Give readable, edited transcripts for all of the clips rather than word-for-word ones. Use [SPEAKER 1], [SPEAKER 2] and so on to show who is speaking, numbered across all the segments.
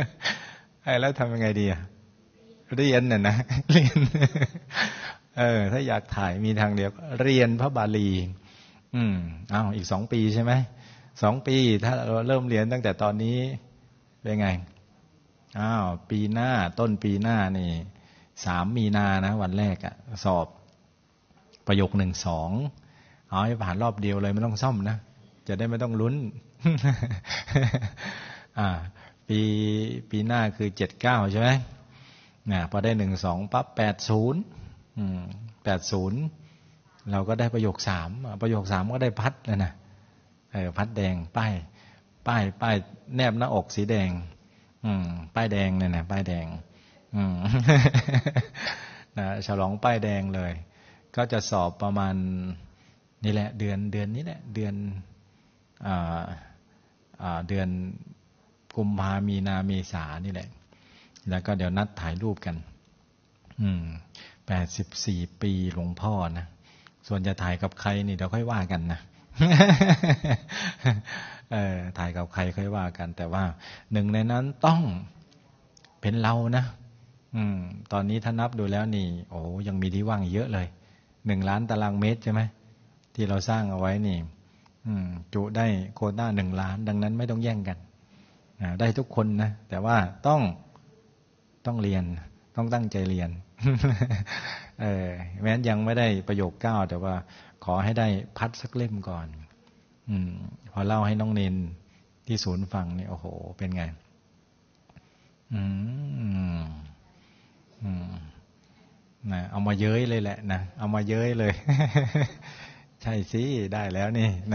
[SPEAKER 1] แล้วทำยังไงดีเรียนน่ะนะเรียนถ้าอยากถ่ายมีทางเดียวเรียนพระบาลีอีก2 ปีใช่ไหม2 ปีถ้าเราเริ่มเรียนตั้งแต่ตอนนี้เป็นไงปีหน้าต้นปีหน้านี่3 มีนานะวันแรกสอบประโยค1 2เอาให้ผ่านรอบเดียวเลยไม่ต้องซ่อมนะจะได้ไม่ต้องลุ้น ปีหน้าคือ79ใช่ไหมพอได้1 2ปั๊บ80เราก็ได้ประโยค3ประโยค3ก็ได้พัดแล้วนะพัดแดงป้ายแนบหน้าอกสีแดงป้ายแดงเนี่ยนะป้ายแดงฉลองป้ายแดงเลยก็จะสอบประมาณนี่แหละเดือนนี้แหละเดือนกุมภามีนาเมษานี่แหละแล้วก็เดี๋ยวนัดถ่ายรูปกัน84 ปีหลวงพ่อนะส่วนจะถ่ายกับใครนี่เดี๋ยวค่อยว่ากันนะ ถ่ายกับใครค่อยว่ากันแต่ว่าหนึ่งในนั้นต้องเป็นเรานะตอนนี้ถ้านับดูแล้วนี่ยังมีที่ว่างเยอะเลย1 ล้านตารางเมตรใช่ไหมที่เราสร้างเอาไว้นี่จุได้โควต้า1 ล้านดังนั้นไม่ต้องแย่งกันได้ทุกคนนะแต่ว่าต้องเรียนต้องตั้งใจเรียน แม้ยังไม่ได้ประโยค9แต่ว่าขอให้ได้พัดสักเล่มก่อนพอเล่าให้น้องเนนที่ศูนย์ฟังนี่โอ้โหเป็นไงนะเอามาเย้ยเลยแหละนะเอามาเย้ยเลย ใช่สิได้แล้วนี่นะ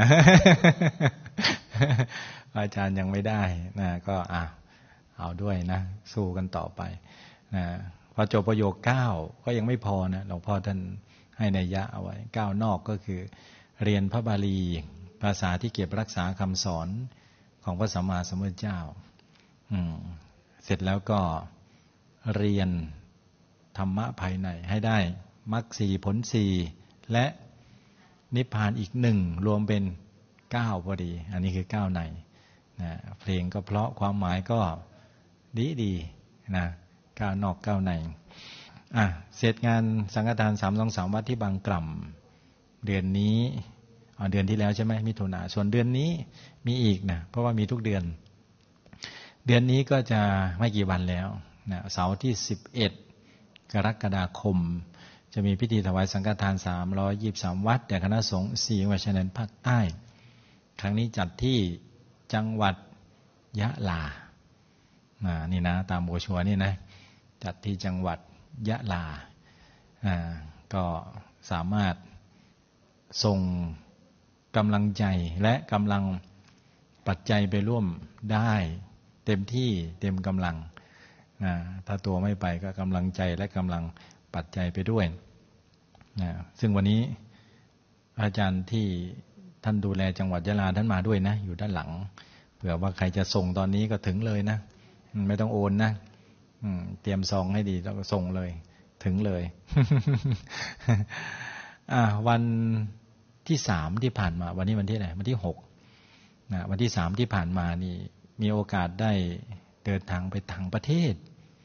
[SPEAKER 1] อาจารย์ยังไม่ได้นะก็เอาด้วยนะสู้กันต่อไปนะพอจบประโยค9ก็ยังไม่พอนะหลวงพ่อท่านให้นัยยะเอาไว้9นอกก็คือเรียนพระบาลีภาษาที่เก็บรักษาคำสอนของพระสัมมาสัมพุทธเจ้าเสร็จแล้วก็เรียนธรรมะภายในให้ได้มรรค4ผล4และนิพพานอีก1รวมเป็น9พอดีอันนี้คือ9ในนะเพลงก็เพราะความหมายก็ดีนะ9นอก9ในเสร็จงานสังฆทาน323วัดที่บางกล่ำเดือนนี้เดือนที่แล้วใช่ไหมมิถุนาส่วนเดือนนี้มีอีกนะเพราะว่ามีทุกเดือนนี้ก็จะไม่กี่วันแล้วนะเสาร์ที่11 กรกฎาคมจะมีพิธีถวายสังฆทาน323วัดแด่คณะสงฆ์4จังหวัดชายแดนภาคใต้ครั้งนี้จัดที่จังหวัดยะลานี่นะตามโบรชัวร์นี่นะจัดที่จังหวัดยะลาก็สามารถส่งกำลังใจและกำลังปัจจัยไปร่วมได้เต็มที่เต็มกำลังถ้าตัวไม่ไปก็กำลังใจและกำลังปัจจัยไปด้วยซึ่งวันนี้อาจารย์ที่ท่านดูแลจังหวัดยะลาท่านมาด้วยนะอยู่ด้านหลังเผื่อว่าใครจะส่งตอนนี้ก็ถึงเลยนะไม่ต้องโอนนะเตรียมซองให้ดีแล้วก็ส่งเลยถึงเลย วันที่3ที่ผ่านมาวันนี้วันที่ไหนวันที่6วันที่3ที่ผ่านมานี่มีโอกาสได้เดินทางไปต่างประเทศ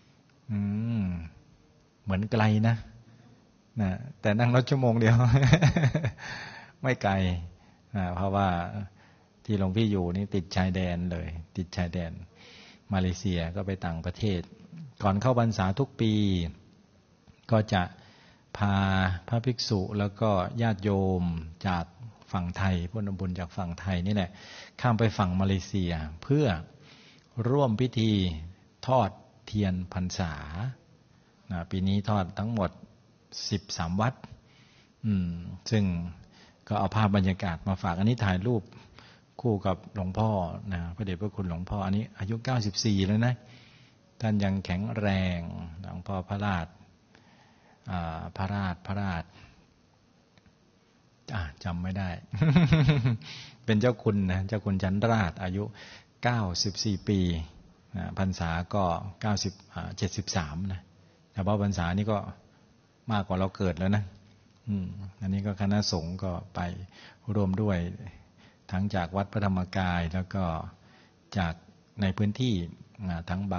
[SPEAKER 1] เหมือนไกลนะแต่นั่งรถชั่วโมงเดียว ไม่ไกลเพราะว่าที่หลวงพี่อยู่นี่ติดชายแดนเลยติดชายแดนมาเลเซียก็ไปต่างประเทศก่อนเข้าพรรษาทุกปีก็จะพาพระภิกษุแล้วก็ญาติโยมจากฝั่งไทยผู้นำบุญจากฝั่งไทยนี่แหละข้ามไปฝั่งมาเลเซียเพื่อร่วมพิธีทอดเทียนพรรษาปีนี้ทอดทั้งหมด13วัดซึ่งก็เอาภาพบรรยากาศมาฝากอันนี้ถ่ายรูปคู่กับหลวงพ่อนะพระเดชพระคุณหลวงพ่ออันนี้อายุ94แล้วนะท่านยังแข็งแรงหลวงพ่อพระราชจำไม่ได้ เป็นเจ้าคุณนะเจ้าคุณชั้นราชอายุ94ปีพรรษาก็73นะแต่ว่าพรรษานี่ก็มากกว่าเราเกิดแล้วนะอันนี้ก็คณะสงฆ์ก็ไปร่วมด้วยทั้งจากวัดพระธรรมกายแล้วก็จากในพื้นที่ทั้ง